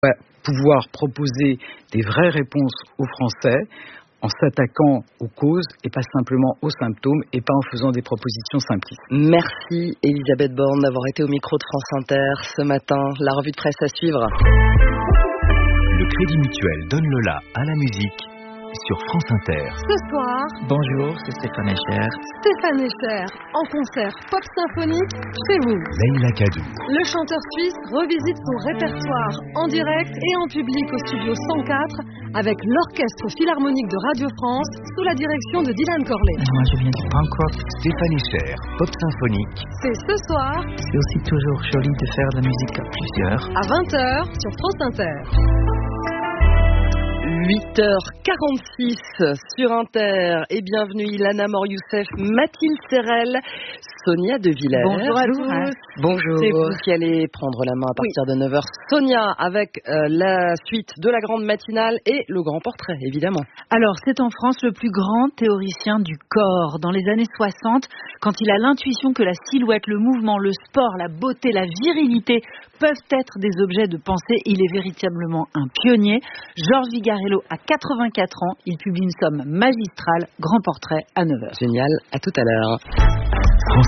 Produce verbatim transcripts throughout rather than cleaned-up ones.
va pouvoir proposer des vraies réponses aux Français en s'attaquant aux causes et pas simplement aux symptômes et pas en faisant des propositions simplistes. Merci Elisabeth Borne d'avoir été au micro de France Inter ce matin. La revue de presse à suivre. Le Crédit Mutuel donne le la à la musique sur France Inter. Ce soir, bonjour, c'est Stéphane Echer. Stéphane Echer, en concert pop symphonique chez vous. Leïla Kadou. Le chanteur suisse revisite son répertoire en direct et en public au studio cent quatre avec l'Orchestre Philharmonique de Radio France sous la direction de Dylan Corley. Moi, je viens du punk rock. Stéphane Echer, pop symphonique. C'est ce soir. C'est aussi toujours joli de faire de la musique à plusieurs. À vingt heures sur France Inter. huit heures quarante-six sur Inter et bienvenue Ilana Mor-Youssef, Mathilde Serrel, Sonia De Villers. Bonjour à tous. Bonjour. C'est vous qui allez prendre la main à partir oui. de neuf heures. Sonia avec euh, la suite de la grande matinale et le grand portrait évidemment. Alors c'est en France le plus grand théoricien du corps. Dans les années soixante, quand il a l'intuition que la silhouette, le mouvement, le sport, la beauté, la virilité peuvent être des objets de pensée, il est véritablement un pionnier. Georges Vigarello a quatre-vingt-quatre ans, il publie une somme magistrale, grand portrait à neuf heures. Génial, à tout à l'heure. France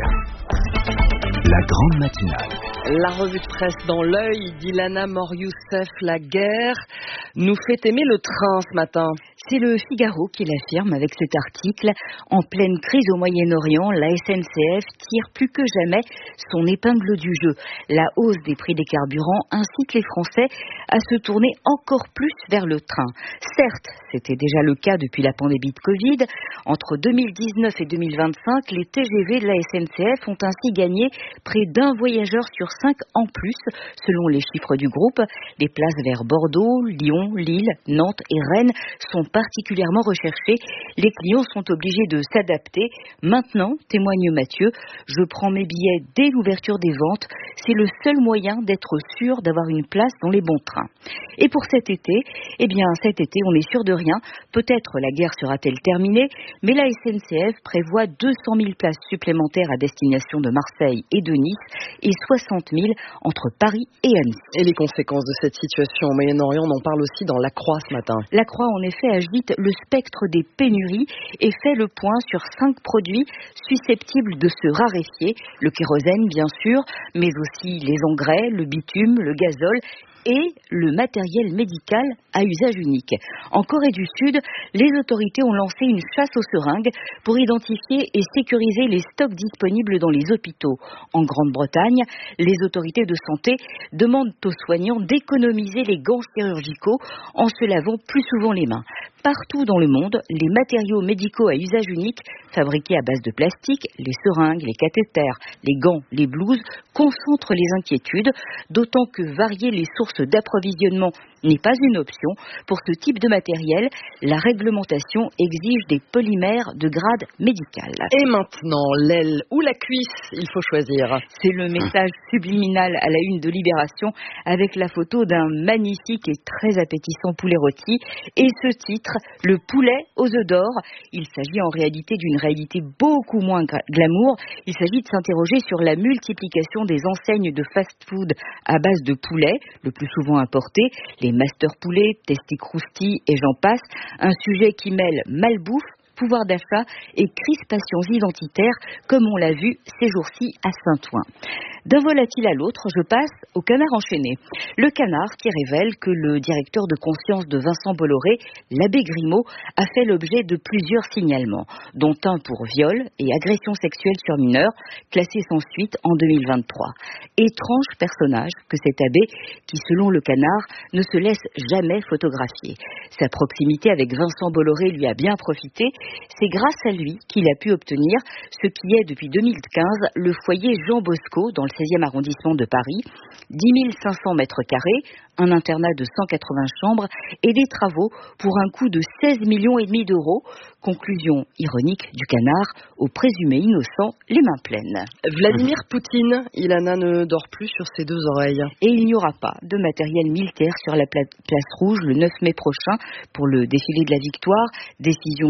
Inter, la grande matinale. La revue de presse dans l'œil d'Ilana Mor-Youssef, la guerre nous fait aimer le train ce matin. C'est le Figaro qui l'affirme avec cet article. En pleine crise au Moyen-Orient, la S N C F tire plus que jamais son épingle du jeu. La hausse des prix des carburants incite les Français à se tourner encore plus vers le train. Certes, c'était déjà le cas depuis la pandémie de Covid. Entre deux mille dix-neuf et deux mille vingt-cinq, les T G V de la S N C F ont ainsi gagné près d'un voyageur sur cinq en plus, selon les chiffres du groupe. Les places vers Bordeaux, Lyon, Lille, Nantes et Rennes sont particulièrement recherchées. Les clients sont obligés de s'adapter. Maintenant, témoigne Mathieu, je prends mes billets dès l'ouverture des ventes. C'est le seul moyen d'être sûr d'avoir une place dans les bons trains. Et pour cet été, eh bien cet été, on n'est sûr de rien. Peut-être la guerre sera-t-elle terminée, mais la S N C F prévoit deux cent mille places supplémentaires à destination de Marseille et de Nice et soixante mille entre Paris et Annecy. Et les conséquences de cette situation au Moyen-Orient, on en parle aussi dans La Croix ce matin. La Croix, en effet, agite le spectre des pénuries et fait le point sur cinq produits susceptibles de se raréfier. Le kérosène, bien sûr, mais aussi les engrais, le bitume, le gazole et le matériel médical à usage unique. En Corée du Sud, les autorités ont lancé une chasse aux seringues pour identifier et sécuriser les stocks disponibles dans les hôpitaux. En Grande-Bretagne, les autorités de santé demandent aux soignants d'économiser les gants chirurgicaux en se lavant plus souvent les mains. Partout dans le monde, les matériaux médicaux à usage unique, fabriqués à base de plastique, les seringues, les cathéters, les gants, les blouses, concentrent les inquiétudes, d'autant que varier les sources d'approvisionnement n'est pas une option. Pour ce type de matériel, la réglementation exige des polymères de grade médical. Et maintenant, l'aile ou la cuisse, il faut choisir. C'est le message subliminal à la une de Libération avec la photo d'un magnifique et très appétissant poulet rôti et ce titre, le poulet aux œufs d'or. Il s'agit en réalité d'une réalité beaucoup moins glamour. Il s'agit de s'interroger sur la multiplication des enseignes de fast-food à base de poulet, le plus souvent importé, les master poulets, Testi Crousti et j'en passe. Un sujet qui mêle malbouffe, pouvoir d'achat et crispations identitaires, comme on l'a vu ces jours-ci à Saint-Ouen. D'un volatile à l'autre, je passe au canard enchaîné. Le canard qui révèle que le directeur de conscience de Vincent Bolloré, l'abbé Grimaud, a fait l'objet de plusieurs signalements, dont un pour viol et agression sexuelle sur mineur, classé sans suite en deux mille vingt-trois. Étrange personnage que cet abbé, qui selon le canard, ne se laisse jamais photographier. Sa proximité avec Vincent Bolloré lui a bien profité. C'est grâce à lui qu'il a pu obtenir ce qui est depuis deux mille quinze le foyer Jean Bosco dans le seizième arrondissement de Paris, dix mille cinq cents mètres carrés, un internat de cent quatre-vingts chambres et des travaux pour un coût de seize millions et demi d'euros. Conclusion ironique du canard, aux présumés innocents, les mains pleines. Vladimir Poutine, Ilana ne dort plus sur ses deux oreilles. Et il n'y aura pas de matériel militaire sur la place rouge le neuf mai prochain pour le défilé de la victoire, décision du Kremlin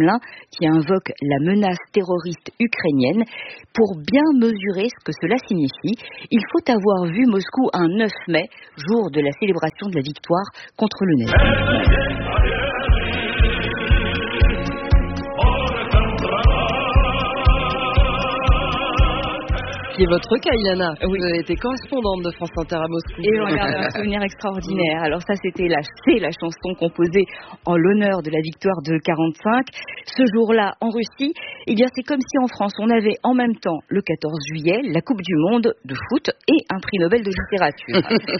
Kremlin qui invoque la menace terroriste ukrainienne. Pour bien mesurer ce que cela signifie, il faut avoir vu Moscou un neuf mai, jour de la célébration de la victoire contre le nazisme. Qui est votre cas, Ilana. Oui. Vous avez été correspondante de France Inter à Moscou. Et on garde un souvenir extraordinaire. Alors ça, c'était la, c'est la chanson composée en l'honneur de la victoire de quarante-cinq. Ce jour-là, en Russie, eh bien, c'est comme si en France, on avait en même temps, le quatorze juillet, la Coupe du Monde de foot et un prix Nobel de littérature.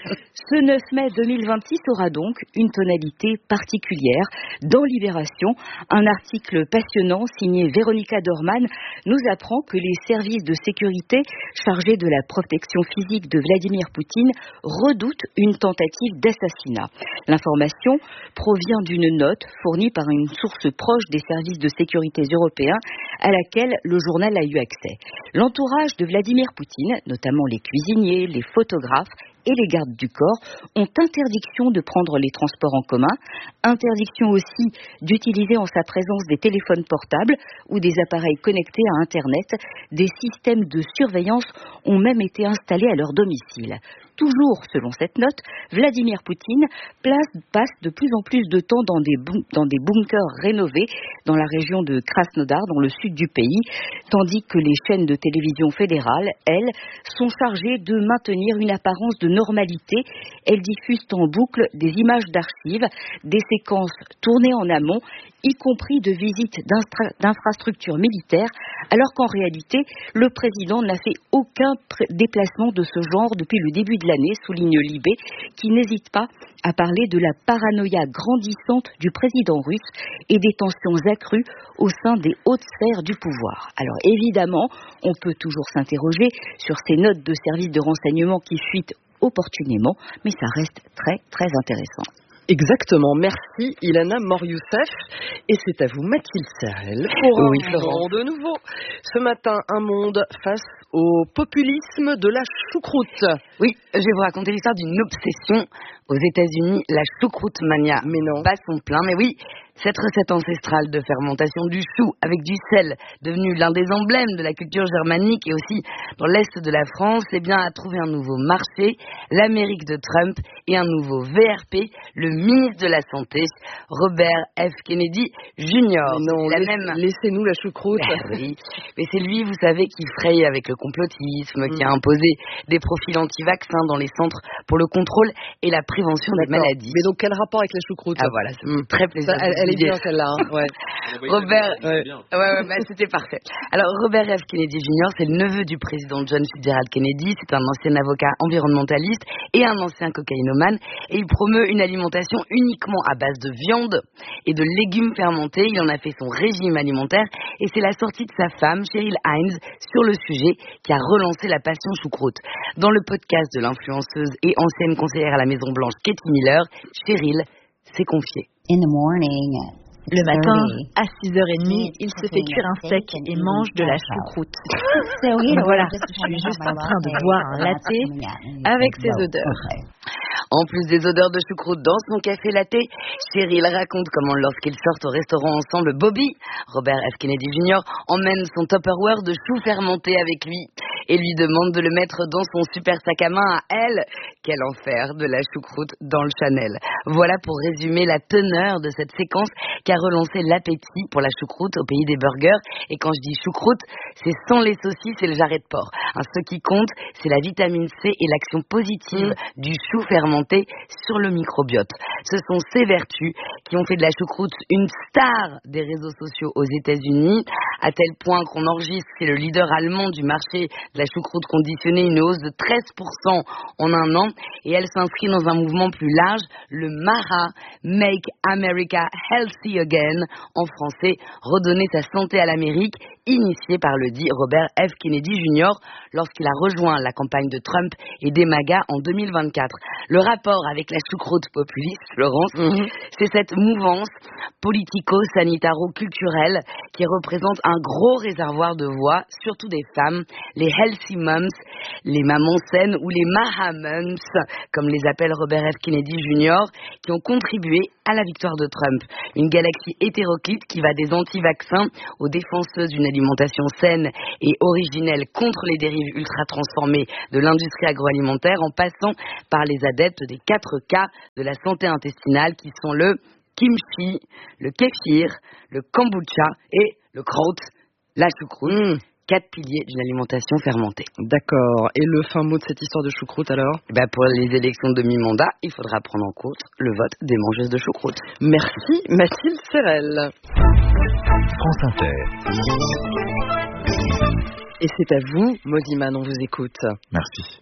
Ce neuf mai deux mille vingt-six aura donc une tonalité particulière. Dans Libération, un article passionnant signé Véronica Dorman nous apprend que les services de sécurité chargés de la protection physique de Vladimir Poutine redoutent une tentative d'assassinat. L'information provient d'une note fournie par une source proche des services de sécurité européens à laquelle le journal a eu accès. L'entourage de Vladimir Poutine, notamment les cuisiniers, les photographes et les gardes du corps, ont interdiction de prendre les transports en commun, interdiction aussi d'utiliser en sa présence des téléphones portables ou des appareils connectés à Internet. Des systèmes de surveillance ont même été installés à leur domicile. Toujours selon cette note, Vladimir Poutine place, passe de plus en plus de temps dans des, bu- dans des bunkers rénovés dans la région de Krasnodar, dans le sud du pays, tandis que les chaînes de télévision fédérales, elles, sont chargées de maintenir une apparence de normalité. Elles diffusent en boucle des images d'archives, des séquences tournées en amont, y compris de visites d'instra- d'infrastructures militaires, alors qu'en réalité, le président n'a fait aucun pré- déplacement de ce genre depuis le début de l'année, souligne Libé, qui n'hésite pas à parler de la paranoïa grandissante du président russe et des tensions accrues au sein des hautes sphères du pouvoir. Alors évidemment, on peut toujours s'interroger sur ces notes de services de renseignement qui fuitent opportunément, mais ça reste très très intéressant. Exactement. Merci, Ilana Mor-Youssef. Et c'est à vous, Mathilde Serrel, pour Oui, un monde de nouveau. Ce matin, un monde face au populisme de la choucroute. Oui, je vais vous raconter l'histoire d'une obsession aux États-Unis, la choucroute mania. Mais non. Pas son plein, mais oui. Cette recette ancestrale de fermentation du chou avec du sel, devenue l'un des emblèmes de la culture germanique et aussi dans l'est de la France, eh bien, a trouvé un nouveau marché, l'Amérique de Trump, et un nouveau V R P, le ministre de la Santé, Robert F. Kennedy junior Mais non, la laisse, même... laissez-nous la choucroute. Ben oui, mais c'est lui, vous savez, qui fraye avec le complotisme, mm. qui a imposé des profils anti-vaccins dans les centres pour le contrôle et la prévention des maladies. Mais donc, quel rapport avec la choucroute? Ah voilà, c'est mm. très plaisir. Ça, elle, elle est bien celle-là. Hein. Ouais. Robert, ouais. ouais, ouais, bah, c'était parfait. Alors Robert F. Kennedy junior, c'est le neveu du président John Fitzgerald Kennedy. C'est un ancien avocat environnementaliste et un ancien cocaïnomane. Et il promeut une alimentation uniquement à base de viande et de légumes fermentés. Il en a fait son régime alimentaire et c'est la sortie de sa femme, Cheryl Hines, sur le sujet qui a relancé la passion choucroute. Dans le podcast de l'influenceuse et ancienne conseillère à la Maison Blanche, Katie Miller, Cheryl s'est confiée. Le matin, à six heures trente, il se fait cuire un steak et mange de la choucroute. Voilà, je suis juste en train de boire un latte avec ces odeurs. En plus des odeurs de choucroute dans son café latte, Cheryl raconte comment lorsqu'ils sortent au restaurant ensemble, Bobby, Robert F. Kennedy junior, emmène son Tupperware de choux fermentés avec lui et lui demande de le mettre dans son super sac à main à elle. Quel enfer de la choucroute dans le Chanel. Voilà pour résumer la teneur de cette séquence qui a relancé l'appétit pour la choucroute au pays des burgers. Et quand je dis choucroute, c'est sans les saucisses et le jarret de porc. Hein, ce qui compte, c'est la vitamine C et l'action positive mmh. du chou fermenté sur le microbiote. Ce sont ces vertus qui ont fait de la choucroute une star des réseaux sociaux aux États-Unis, à tel point qu'on enregistre, c'est le leader allemand du marché de la choucroute conditionnée, une hausse de treize pour cent en un an, et elle s'inscrit dans un mouvement plus large, le MAHA, Make America Healthy Again, en français, redonner sa santé à l'Amérique, initié par le dit Robert F. Kennedy junior lorsqu'il a rejoint la campagne de Trump et des MAGA en deux mille vingt-quatre. Le rapport avec la choucroute populiste, Florence, mmh. c'est cette mouvance politico-sanitaro-culturelle qui représente un gros réservoir de voix, surtout des femmes, les healthy moms, les mamans saines ou les Mahamums, comme les appelle Robert F. Kennedy junior, qui ont contribué à la victoire de Trump. Une galaxie hétéroclite qui va des anti-vaccins aux défenseuses d'une alimentation saine et originelle contre les dérives ultra-transformées de l'industrie agroalimentaire, en passant par les adeptes des quatre K de la santé intestinale qui sont le kimchi, le kéfir, le kombucha et le kraut, la choucroute. Mmh. Quatre piliers d'une alimentation fermentée. D'accord. Et le fin mot de cette histoire de choucroute alors ? Ben pour les élections de mi-mandat, il faudra prendre en compte le vote des mangeuses de choucroute. Merci Mathilde Serrel. France Inter. Et c'est à vous, Mosiman, on vous écoute. Merci.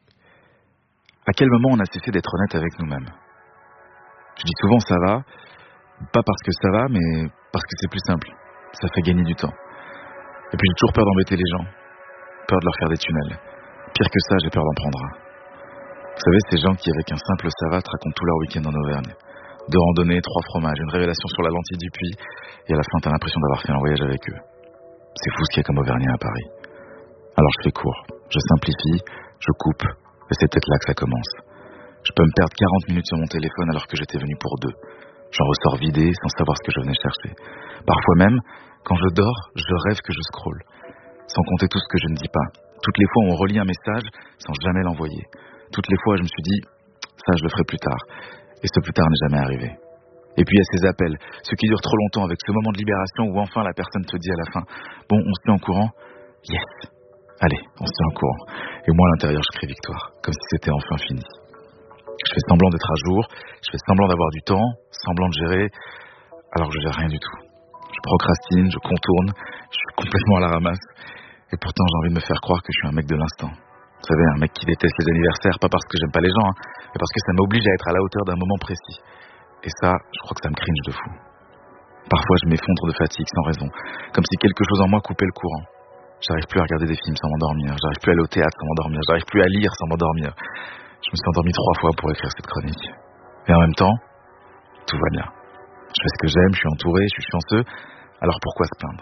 À quel moment on a cessé d'être honnête avec nous-mêmes ? Je dis souvent ça va, pas parce que ça va, mais parce que c'est plus simple. Ça fait gagner du temps. Et puis j'ai toujours peur d'embêter les gens, peur de leur faire des tunnels. Pire que ça, j'ai peur d'en prendre un. Vous savez, ces gens qui, avec un simple ça va, te racontent tout leur week-end en Auvergne. Deux randonnées, trois fromages, une révélation sur la lentille du puits, et à la fin, t'as l'impression d'avoir fait un voyage avec eux. C'est fou ce qu'il y a comme Auvergnat à Paris. Alors je fais court, je simplifie, je coupe, et c'est peut-être là que ça commence. Je peux me perdre quarante minutes sur mon téléphone alors que j'étais venu pour deux. J'en ressors vidé sans savoir ce que je venais chercher. Parfois même, quand je dors, je rêve que je scrolle. Sans compter tout ce que je ne dis pas. Toutes les fois où on relit un message sans jamais l'envoyer. Toutes les fois où je me suis dit, ça je le ferai plus tard. Et ce plus tard n'est jamais arrivé. Et puis il y a ces appels, ceux qui durent trop longtemps avec ce moment de libération où enfin la personne te dit à la fin, bon, on se tient en courant. Yes. Allez, on se tient en courant. Et moi à l'intérieur je crie victoire, comme si c'était enfin fini. Je fais semblant d'être à jour, je fais semblant d'avoir du temps, semblant de gérer, alors que je gère rien du tout. Je procrastine, je contourne, je suis complètement à la ramasse. Et pourtant, j'ai envie de me faire croire que je suis un mec de l'instant. Vous savez, un mec qui déteste les anniversaires, pas parce que j'aime pas les gens, hein, mais parce que ça m'oblige à être à la hauteur d'un moment précis. Et ça, je crois que ça me cringe de fou. Parfois, je m'effondre de fatigue sans raison, comme si quelque chose en moi coupait le courant. J'arrive plus à regarder des films sans m'endormir, j'arrive plus à aller au théâtre sans m'endormir, j'arrive plus à lire sans m'endormir. Je me suis endormi trois fois pour écrire cette chronique. Et en même temps, tout va bien. Je fais ce que j'aime, je suis entouré, je suis chanceux, alors pourquoi se plaindre ?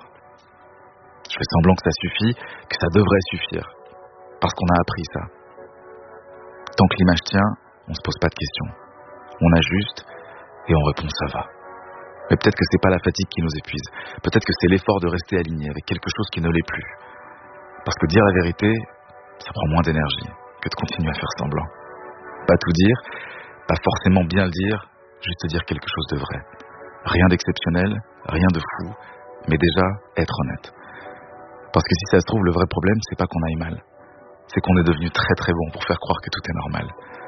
Je fais semblant que ça suffit, que ça devrait suffire. Parce qu'on a appris ça. Tant que l'image tient, on se pose pas de questions. On ajuste et on répond ça va. Mais peut-être que c'est pas la fatigue qui nous épuise. Peut-être que c'est l'effort de rester aligné avec quelque chose qui ne l'est plus. Parce que dire la vérité, ça prend moins d'énergie que de continuer à faire semblant. Pas tout dire, pas forcément bien le dire, juste dire quelque chose de vrai. Rien d'exceptionnel, rien de fou, mais déjà être honnête. Parce que si ça se trouve, le vrai problème, c'est pas qu'on aille mal. C'est qu'on est devenu très très bon pour faire croire que tout est normal.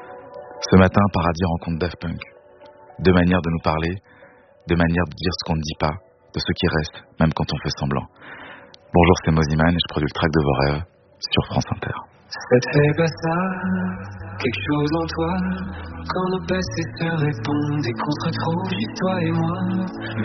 Ce matin, Paradis rencontre Daft Punk. Deux manières de nous parler, deux manières de dire ce qu'on ne dit pas, de ce qui reste, même quand on fait semblant. Bonjour, c'est Mosiman et je produis le track de vos rêves sur France Inter. Ça te fait pas ça, quelque chose en toi, quand nos passés se répondent et qu'on se retrouve juste toi et moi.